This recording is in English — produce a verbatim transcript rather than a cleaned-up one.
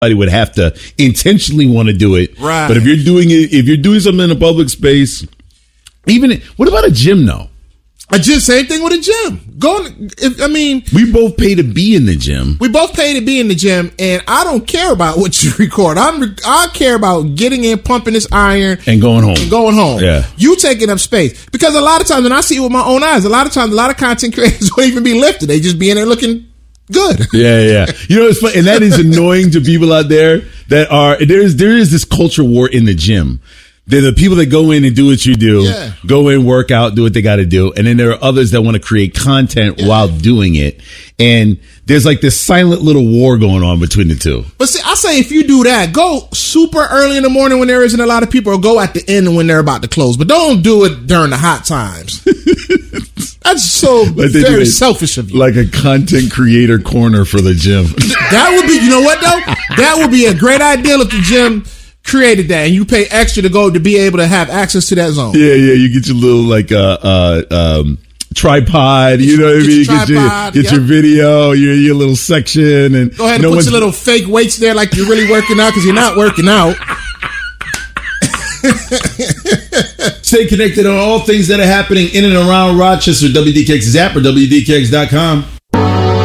would have to intentionally want to do it. Right. But if you're doing it, if you're doing something in a public space, even what about a gym though? I just same thing with a gym. Going, if, I mean, we both pay to be in the gym. We both pay to be in the gym, and I don't care about what you record. I'm I care about getting in, pumping this iron, and going home. And going home. Yeah, you taking up space because a lot of times, and I see it with my own eyes. A lot of times, a lot of content creators don't even be lifted. They just be in there looking good. Yeah, yeah. You know, it's funny, and that is annoying to people out there that are there is there is this culture war in the gym. They're the people that go in and do what you do, yeah. go in, work out, do what they got to do. And then there are others that want to create content yeah. while doing it. And there's like this silent little war going on between the two. But see, I say if you do that, go super early in the morning when there isn't a lot of people, or go at the end when they're about to close. But don't do it during the hot times. That's so like very selfish of you. Like a content creator corner for the gym. That would be, you know what though? That would be a great idea if the gym created that and you pay extra to go to be able to have access to that zone. Yeah, yeah. You get your little like uh uh um tripod, you know what I mean? You get, your, get yep. your video, your your little section, and go ahead and no put your little fake weights there like you're really working out because you're not working out. Stay connected on all things that are happening in and around Rochester. W D K X Zap or W D K X dot com.